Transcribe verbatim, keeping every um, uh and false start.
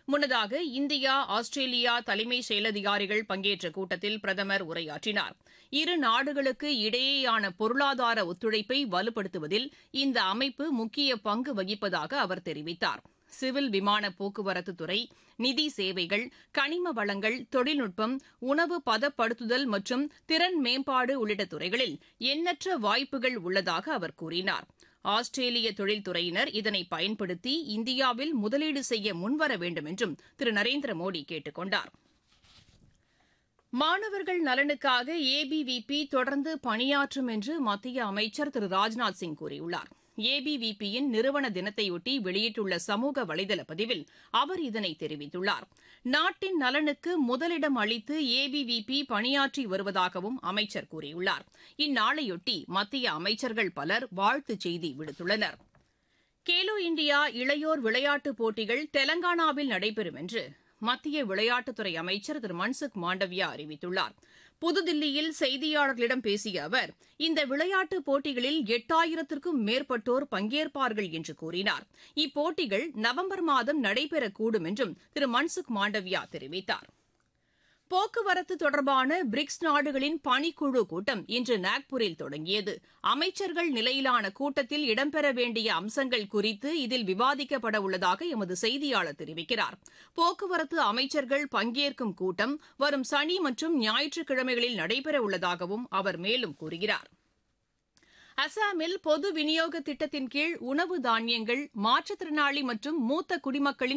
முன்னதாக India Australia தலைமை செயலதிகாரிகள் பங்கேற்ற கூட்டத்தில் பிரதமர் உரையாற்றினார். இரு நாடுகளுக்கு இடையேயான பொருளாதார ஒத்துழைப்பை வலுப்படுத்துவதில் இந்த அமைப்பு முக்கிய பங்கு வகிப்பதாக அவர் தெரிவித்தார். சிவில் விமான போக்குவரத்து துறை, நிதி சேவைகள், கனிம வளங்கள், தொழில்நுட்பம், உணவு பதப்படுத்துதல் மற்றும் திறன் மேம்பாடு உள்ளிட்ட துறைகளில் எண்ணற்ற வாய்ப்புகள் உள்ளதாக அவர் கூறினார். ஆஸ்திரேலிய தொழில்துறையினர் இதனை பயன்படுத்தி இந்தியாவில் முதலீடு செய்ய முன்வர வேண்டும் என்றும் திரு நரேந்திர மோடி கேட்டுக் கொண்டார். மாணவர்கள் நலனுக்காக ஏபிவிபி தொடர்ந்து பணியாற்றும் என்று மத்திய அமைச்சர் திரு ராஜ்நாத் சிங் கூறியுள்ளார். ஏபிவிபியின் நிறுவன தினத்தையொட்டி வெளியிட்டுள்ள சமூக வலைதள பதிவில் அவர் இதனை தெரிவித்துள்ளார். நாட்டின் நலனுக்கு முதலிடம் அளித்து ஏபிவிபி பணியாற்றி வருவதாகவும் அமைச்சர் கூறியுள்ளார். இந்நாளையொட்டி மத்திய அமைச்சர்கள் பலர் வாழ்த்துச் செய்தி விடுத்துள்ளனர். கேலோ இண்டியா இளையோர் விளையாட்டுப் போட்டிகள் தெலங்கானாவில் நடைபெறும் என்று மத்திய விளையாட்டுத்துறை அமைச்சர் திரு மன்சுக் மாண்டவியா அறிவித்துள்ளார். புதுதில்லியில் செய்தியாளர்களிடம் பேசிய அவர், இந்த விளையாட்டுப் போட்டிகளில் எட்டாயிரத்திற்கும் மேற்பட்டோர் பங்கேற்பார்கள் என்று கூறினார். இப்போட்டிகள் நவம்பர் மாதம் நடைபெறக்கூடும் என்றும் திரு மன்சுக் மாண்டவியா தெரிவித்தார். போக்குவரத்து தொடர்பான பிரிக்ஸ் நாடுகளின் பணிக்குழு கூட்டம் இன்று நாக்பூரில் தொடங்கியது. அமைச்சர்கள் நிலையிலான கூட்டத்தில் இடம்பெற வேண்டிய அம்சங்கள் குறித்து இதில் விவாதிக்கப்பட உள்ளதாக எமது செய்தியாளர் தெரிவிக்கிறார். போக்குவரத்து அமைச்சர்கள் பங்கேற்கும் கூட்டம் வரும் சனி மற்றும் ஞாயிற்றுக்கிழமைகளில் நடைபெற உள்ளதாகவும் அவர் மேலும் கூறுகிறார். அசாமில் பொது விநியோக திட்டத்தின் கீழ் உணவு தானியங்கள் மாற்றுத்திறனாளி மற்றும் மூத்த குடிமக்களின்